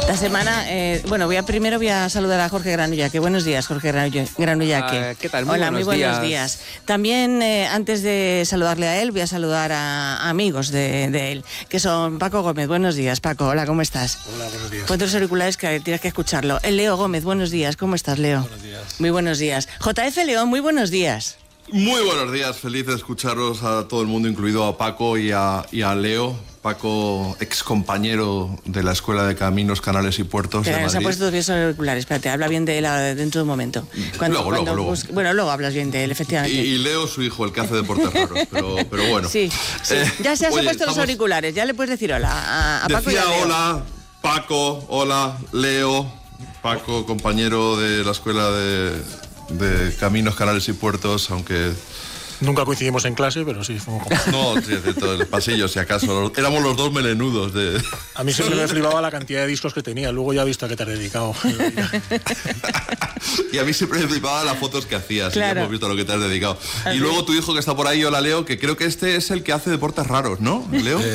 Esta semana, primero voy a saludar a Jorge Granullaque. Buenos días, Jorge Granullaque. ¿Qué tal? Hola, muy buenos días. También, antes de saludarle a él, voy a saludar a amigos de él, que son Paco Gómez. Buenos días, Paco. Hola, ¿cómo estás? Hola, buenos días. Ponte los auriculares que tienes que escucharlo. El Leo Gómez, buenos días. ¿Cómo estás, Leo? Buenos días. Muy buenos días. JF León, muy buenos días. Muy buenos días, feliz de escucharos a todo el mundo, incluido a Paco y a Leo. Paco, ex compañero de la Escuela de Caminos, Canales y Puertos de Madrid. Se ha puesto los auriculares, espérate, habla bien de él dentro de un momento. Luego. Bueno, luego hablas bien de él, efectivamente. Y Leo, su hijo, el que hace deportes raros, pero bueno. Sí. Ya se ha puesto los auriculares, ya le puedes decir hola a Paco y a Leo. Hola, Paco, hola, Leo. Paco, compañero de la Escuela de Caminos, Canales y Puertos, aunque... Nunca coincidimos en clase, pero sí, fuimos compañeros. No, sí, de todo el pasillo, si acaso. Éramos los dos melenudos de... A mí siempre me flipaba la cantidad de discos que tenía, luego ya he visto a qué te has dedicado. Y a mí siempre me flipaba las fotos que hacías, claro. Y ya hemos visto a lo que te has dedicado. Así. Y luego tu hijo que está por ahí, hola Leo, que creo que este es el que hace deportes raros, ¿no, Leo?